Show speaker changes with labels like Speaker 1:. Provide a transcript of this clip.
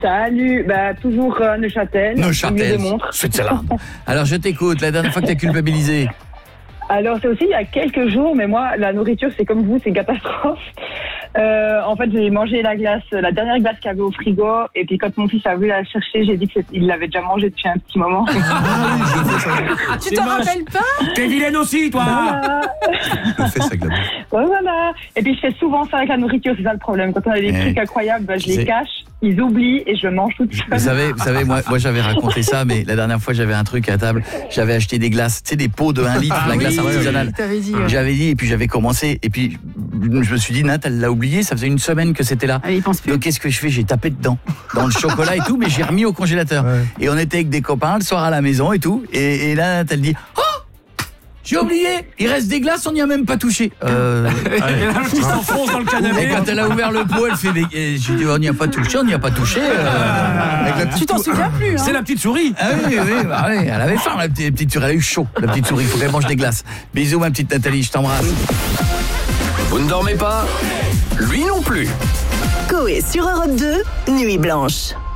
Speaker 1: Salut, toujours Neuchâtel.
Speaker 2: Neuchâtel, c'est ça. Alors je t'écoute, la dernière fois que tu as culpabilisé.
Speaker 1: Alors c'est aussi il y a quelques jours, mais moi la nourriture c'est comme vous, c'est une catastrophe. En fait j'ai mangé la dernière glace qu'il y avait au frigo, et puis quand mon fils a voulu la chercher, j'ai dit qu'il l'avait déjà mangée depuis un petit moment.
Speaker 3: Tu t'en rappelles pas?
Speaker 4: T'es vilaine aussi, toi.
Speaker 2: Je fais ça avec la bouffe.
Speaker 1: Ouais, voilà. Et puis je fais souvent ça avec la nourriture, c'est ça le problème. Quand on a des trucs incroyables, je les cache, ils oublient et je mange tout seul.
Speaker 2: Vous savez, moi j'avais raconté ça, mais la dernière fois j'avais un truc à table, j'avais acheté des glaces, tu sais, des pots de 1 litre, la glace artisanale. J'avais dit, et puis j'avais commencé, et puis je me suis dit, Nat, elle l'a oublié, ça faisait une semaine que c'était là.
Speaker 3: Il pense plus.
Speaker 2: Donc qu'est-ce que je fais? J'ai tapé dedans, dans le chocolat et tout, mais j'ai remis au congélateur. Ouais. Et on était avec des copains le soir à la maison et tout, et là, Nat, elle dit, oh, j'ai oublié, il reste des glaces, on n'y a même pas touché.
Speaker 4: Et là, le petit s'enfonce dans le canapé.
Speaker 2: Et quand elle a ouvert le pot, elle fait, j'ai dit, on n'y a pas touché.
Speaker 3: Tu t'en souviens plus, hein?
Speaker 4: C'est la petite souris.
Speaker 2: Ah oui, elle avait faim, la petite souris, elle a eu chaud, la petite souris, il faut qu'elle mange des glaces. Bisous, ma petite Nathalie, je t'embrasse.
Speaker 5: Vous ne dormez pas? Lui non plus.
Speaker 6: Coé sur Europe 2, Nuit Blanche.